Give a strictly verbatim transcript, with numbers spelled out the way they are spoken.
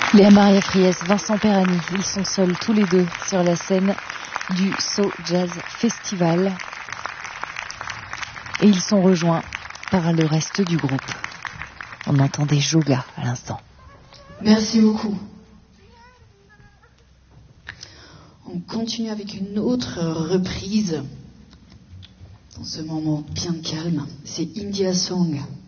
Léa Maria Fries, Vincent Perani, ils sont seuls tous les deux sur la scène du So Jazz Festival et ils sont rejoints par le reste du groupe. On entendait Joga à l'instant. Merci beaucoup. On continue avec une autre reprise dans ce moment bien calme. C'est India Song.